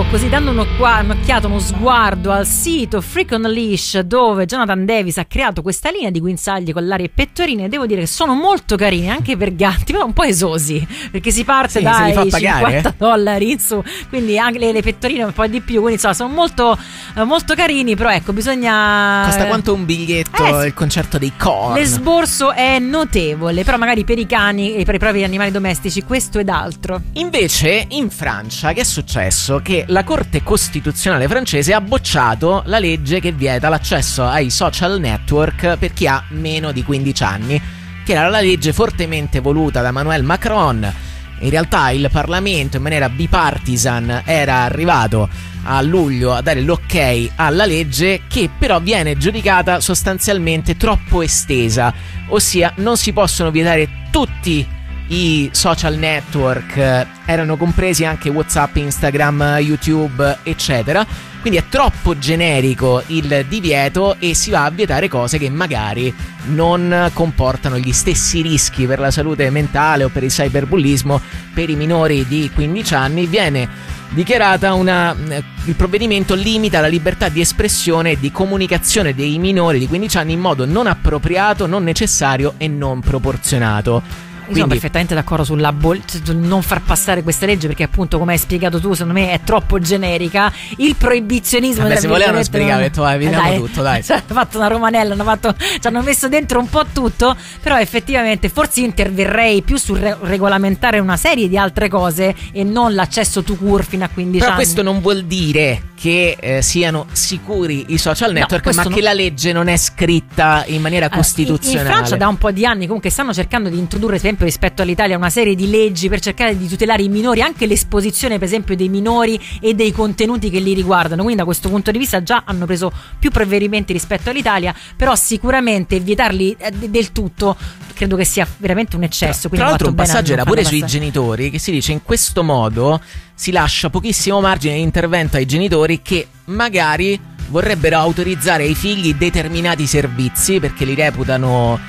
così dando un'occhiata, uno sguardo al sito Freak on a Leash, dove Jonathan Davis ha creato questa linea di guinzagli con l'aria e pettorine. Devo dire che sono molto carini anche per gatti, però un po' esosi, perché si parte dai $50 in su, quindi anche le pettorine un po' di più, quindi insomma sono molto, molto carini, però ecco, bisogna... Costa quanto un biglietto il concerto dei Korn. L'esborso è notevole, però magari per i cani e per i propri animali domestici questo ed altro. Invece in Francia che è successo? Che la Corte Costituzionale francese ha bocciato la legge che vieta l'accesso ai social network per chi ha meno di 15 anni, che era la legge fortemente voluta da Emmanuel Macron. In realtà il Parlamento in maniera bipartisan era arrivato a luglio a dare l'ok alla legge, che però viene giudicata sostanzialmente troppo estesa, ossia non si possono vietare tutti i social network, erano compresi anche WhatsApp, Instagram, YouTube, eccetera. Quindi è troppo generico il divieto e si va a vietare cose che magari non comportano gli stessi rischi per la salute mentale o per il cyberbullismo per i minori di 15 anni. Viene dichiarata il provvedimento limita la libertà di espressione e di comunicazione dei minori di 15 anni in modo non appropriato, non necessario e non proporzionato. Io sono perfettamente d'accordo sulla non far passare questa legge, perché appunto, come hai spiegato tu, secondo me è troppo generica. Il proibizionismo, se volevano spiegare, vediamo tutto, dai. Hanno fatto una romanella, ci hanno messo dentro un po' tutto, però effettivamente forse interverrei più sul regolamentare una serie di altre cose e non l'accesso to cure fino a 15 però anni. Questo non vuol dire che siano sicuri i social network, ma che la legge non è scritta in maniera costituzionale. In Francia da un po' di anni comunque stanno cercando di introdurre, per esempio rispetto all'Italia, una serie di leggi per cercare di tutelare i minori, anche l'esposizione per esempio dei minori e dei contenuti che li riguardano, quindi da questo punto di vista già hanno preso più provvedimenti rispetto all'Italia, però sicuramente vietarli del tutto credo che sia veramente un eccesso. Tra l'altro un passaggio era pure sui genitori, che si dice in questo modo si lascia pochissimo margine di intervento ai genitori che magari vorrebbero autorizzare ai figli determinati servizi perché li reputano